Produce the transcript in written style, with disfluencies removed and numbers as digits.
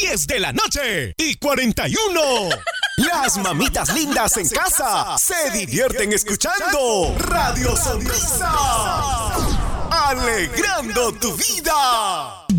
10 de la noche y 41. Las mamitas lindas en casa se divierten escuchando Radio Sonrisa. Alegrando tu vida.